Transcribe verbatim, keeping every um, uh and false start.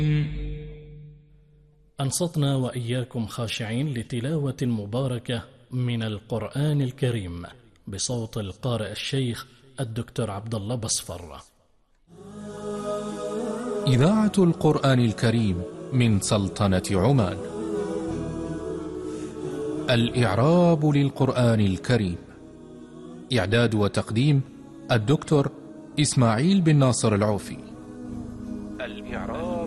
أنصتنا وإياكم خاشعين لتلاوة مباركة من القرآن الكريم بصوت القارئ الشيخ الدكتور عبد الله بصفر. إذاعة القرآن الكريم من سلطنة عمان. الإعراب للقرآن الكريم. إعداد وتقديم الدكتور إسماعيل بن ناصر العوفي. الإعراب